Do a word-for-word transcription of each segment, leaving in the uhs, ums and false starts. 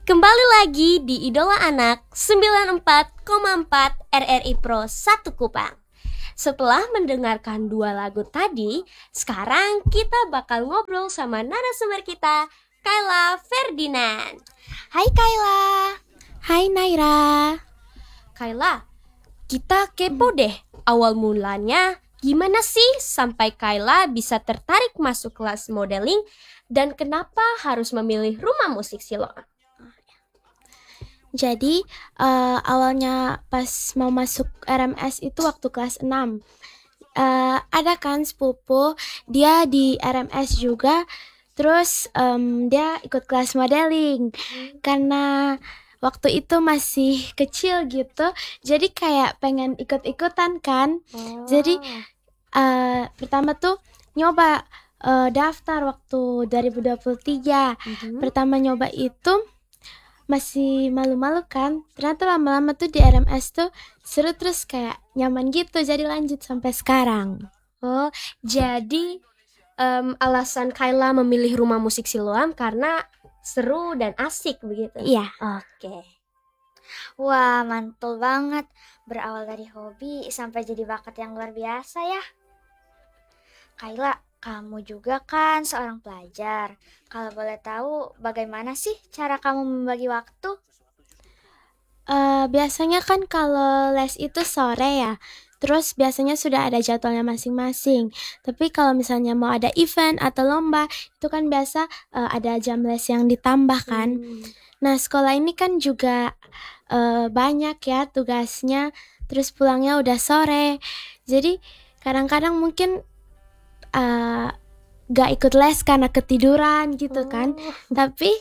Kembali lagi di Idola Anak sembilan puluh empat koma empat R R I Pro satu Kupang. Setelah mendengarkan dua lagu tadi, sekarang kita bakal ngobrol sama narasumber kita, Kayla Ferdinand. Hai Kayla. Hai Naira. Kayla, kita kepo deh, awal mulanya gimana sih sampai Kayla bisa tertarik masuk kelas modeling dan kenapa harus memilih rumah musik Siloam? Jadi uh, awalnya pas mau masuk R M S itu waktu kelas enam uh, ada kan sepupu, dia di R M S juga. Terus um, dia ikut kelas modeling. Karena waktu itu masih kecil gitu, jadi kayak pengen ikut-ikutan kan. Oh. Jadi uh, pertama tuh nyoba uh, daftar waktu dua ribu dua puluh tiga. Mhm. Pertama nyoba itu masih malu-malu kan. Ternyata lama-lama tuh di R M S tuh seru, terus kayak nyaman gitu, jadi lanjut sampai sekarang. Oh, jadi um, alasan Kayla memilih rumah musik Siloam karena seru dan asik begitu? Iya. Oke. Wah, mantul banget. Berawal dari hobi sampai jadi bakat yang luar biasa ya. Kayla, kamu juga kan seorang pelajar. Kalau boleh tahu, bagaimana sih cara kamu membagi waktu? Uh, biasanya kan kalau les itu sore ya, terus biasanya sudah ada jadwalnya masing-masing. Tapi kalau misalnya mau ada event atau lomba, itu kan biasa uh, ada jam les yang ditambah kan. Hmm. Nah, sekolah ini kan juga uh, banyak ya tugasnya, terus pulangnya udah sore. Jadi kadang-kadang mungkin uh, gak ikut les karena ketiduran gitu kan. Oh. Tapi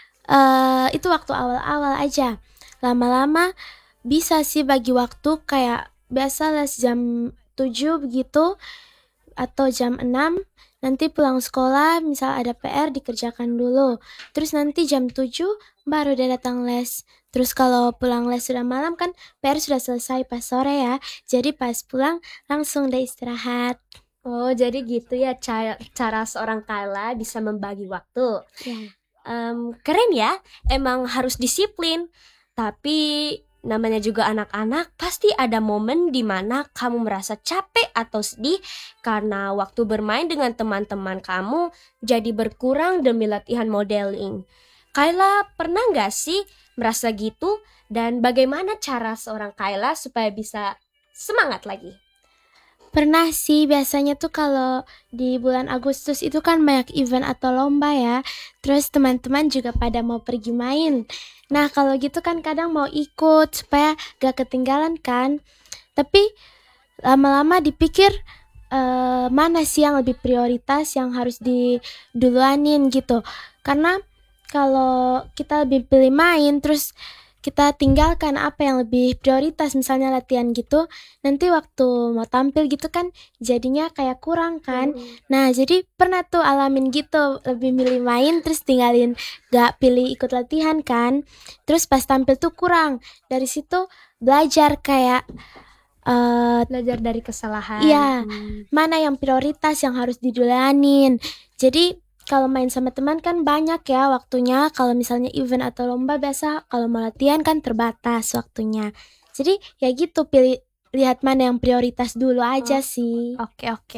uh, itu waktu awal-awal aja. Lama-lama bisa sih bagi waktu, kayak biasa les jam tujuh begitu atau jam enam. Nanti pulang sekolah misal ada P R dikerjakan dulu. Terus nanti jam tujuh baru dia datang les. Terus kalau pulang les sudah malam kan P R sudah selesai pas sore ya. Jadi pas pulang langsung deh istirahat. Oh, jadi gitu ya cara, cara seorang Kayla bisa membagi waktu. Ya. Um, keren ya, emang harus disiplin. Tapi namanya juga anak-anak, pasti ada momen di mana kamu merasa capek atau sedih karena waktu bermain dengan teman-teman kamu jadi berkurang demi latihan modeling. Kayla pernah gak sih merasa gitu? Dan bagaimana cara seorang Kayla supaya bisa semangat lagi? Pernah sih, biasanya tuh kalau di bulan Agustus itu kan banyak event atau lomba ya. Terus teman-teman juga pada mau pergi main. Nah kalau gitu kan kadang mau ikut supaya gak ketinggalan kan. Tapi lama-lama dipikir uh, mana sih yang lebih prioritas, yang harus diduluanin gitu. Karena kalau kita lebih pilih main terus kita tinggalkan apa yang lebih prioritas, misalnya latihan gitu, nanti waktu mau tampil gitu kan jadinya kayak kurang kan. Hmm. Nah jadi pernah tuh alamin gitu, lebih milih main terus tinggalin gak pilih ikut latihan kan. Terus pas tampil tuh kurang. Dari situ belajar kayak uh, Belajar dari kesalahan. Iya, Hmm. mana yang prioritas yang harus didulanin. Jadi kalau main sama teman kan banyak ya waktunya. Kalau misalnya event atau lomba biasa kalau mau latihan kan terbatas waktunya. Jadi ya gitu, pilih lihat mana yang prioritas dulu aja Oh. sih. Oke oke.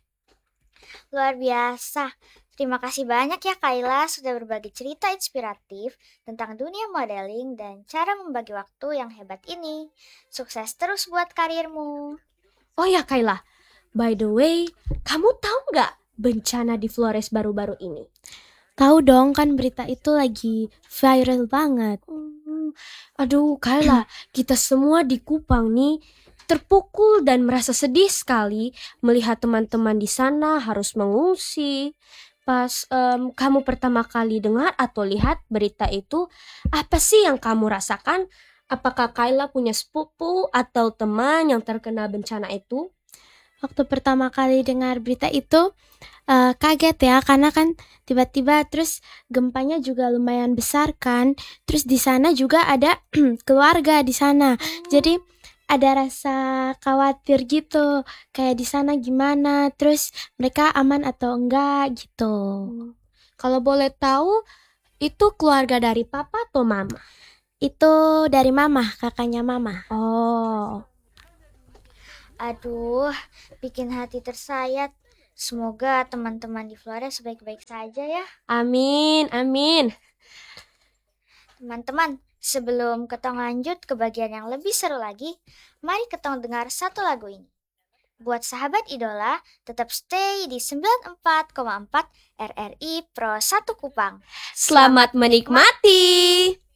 Luar biasa. Terima kasih banyak ya Kayla sudah berbagi cerita inspiratif tentang dunia modeling dan cara membagi waktu yang hebat ini. Sukses terus buat karirmu. Oh ya Kayla, by the way, kamu tahu nggak bencana di Flores baru-baru ini? Tahu dong, kan berita itu lagi viral banget. Hmm, aduh Kayla, kita semua di Kupang nih terpukul dan merasa sedih sekali melihat teman-teman di sana harus mengungsi. Pas um, kamu pertama kali dengar atau lihat berita itu, apa sih yang kamu rasakan? Apakah Kayla punya sepupu atau teman yang terkena bencana itu? Waktu pertama kali dengar berita itu uh, kaget ya, karena kan tiba-tiba terus gempanya juga lumayan besar kan. Terus di sana juga ada keluarga di sana. Jadi ada rasa khawatir gitu, kayak di sana gimana, terus mereka aman atau enggak gitu. Hmm. Kalau boleh tahu, Itu keluarga dari papa atau mama? Itu dari mama, kakaknya mama. Oh. Aduh, bikin hati tersayat. Semoga teman-teman di Flores baik-baik saja ya. Amin, amin. Teman-teman, sebelum ketong lanjut ke bagian yang lebih seru lagi, mari ketong dengar satu lagu ini. Buat sahabat idola, tetap stay di sembilan puluh empat koma empat R R I Pro satu Kupang. Selamat menikmati.